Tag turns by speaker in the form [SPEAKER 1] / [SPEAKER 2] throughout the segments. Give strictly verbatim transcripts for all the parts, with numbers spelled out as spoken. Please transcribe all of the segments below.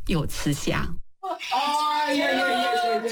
[SPEAKER 1] 有慈祥。
[SPEAKER 2] 哎呀呀呀呀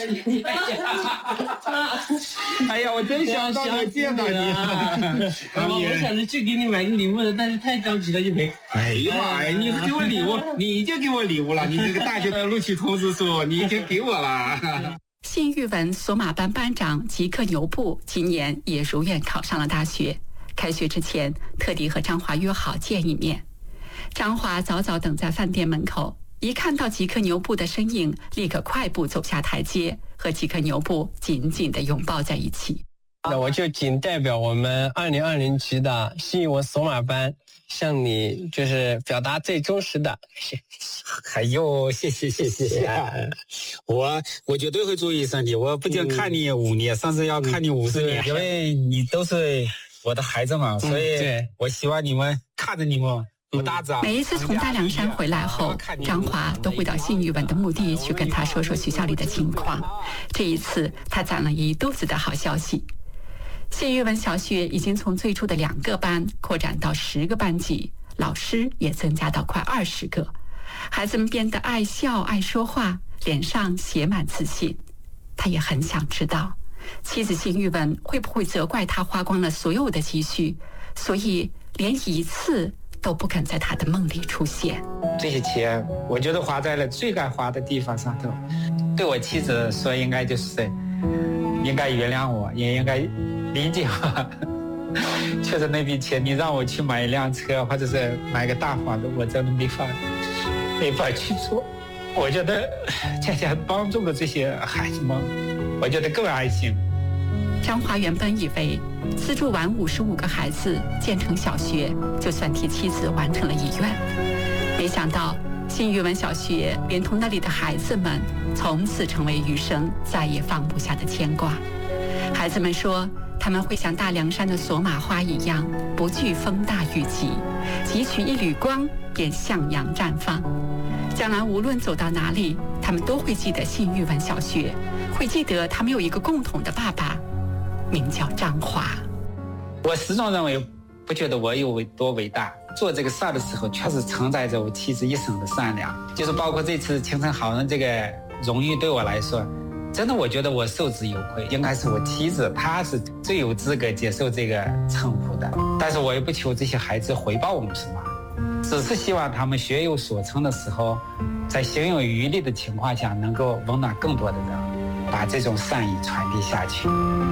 [SPEAKER 2] 呀！哎呀，我真想到你见到你了。
[SPEAKER 3] 我想着去给你买个礼物的，但是太着急了就没。
[SPEAKER 2] 哎呀妈呀！你给我礼物，你已经给我礼物了。你这个大学的录取通知书，你已经给我了。
[SPEAKER 1] 信玉文索马班班长吉克牛布今年也如愿考上了大学。开学之前，特地和张华约好见一面。张华早早等在饭店门口，一看到吉克牛布的身影，立刻快步走下台阶，和吉克牛布紧紧地拥抱在一起。
[SPEAKER 4] 那我就仅代表我们二零二零级的信玉文索马班，向你就是表达最忠实的谢谢。
[SPEAKER 2] 哎呦，谢谢谢谢，我我绝对会注意身体。我不仅看你五年，甚至要看你五十年，因为你都是我的孩子嘛，所以我希望你们看着你们。
[SPEAKER 1] 每一次从大凉山回来后，张华都会到信玉文的墓地去跟他说说学校里的情况。这一次，他攒了一肚子的好消息。信玉文小学已经从最初的两个班扩展到十个班级，老师也增加到快二十个。孩子们变得爱笑、爱说话，脸上写满自信。他也很想知道，妻子信玉文会不会责怪他花光了所有的积蓄，所以连一次都不肯在他的梦里出现。
[SPEAKER 2] 这些钱，我觉得花在了最该花的地方上头。对我妻子说，应该就是应该原谅我，也应该理解我。确实那笔钱，你让我去买一辆车，或者是买个大房子，我真的没法没法去做。我觉得恰恰帮助了这些孩子们，我觉得更安心。
[SPEAKER 1] 张华原本以为资助完五十五个孩子建成小学，就算替妻子完成了遗愿。没想到信玉文小学连同那里的孩子们，从此成为余生再也放不下的牵挂。孩子们说，他们会像大凉山的索马花一样，不惧风大雨急，汲取一缕光便向阳绽放。将来无论走到哪里，他们都会记得信玉文小学，会记得他们有一个共同的爸爸，名叫张华。
[SPEAKER 2] 我始终认为，不觉得我有多伟大，做这个事儿的时候，确实承载着我妻子一生的善良。就是包括这次青城好人这个荣誉，对我来说，真的我觉得我受之有愧。应该是我妻子，她是最有资格接受这个称呼的。但是我也不求这些孩子回报我们什么，只是希望他们学有所成的时候，在行有余力的情况下，能够温暖更多的人，把这种善意传递下去。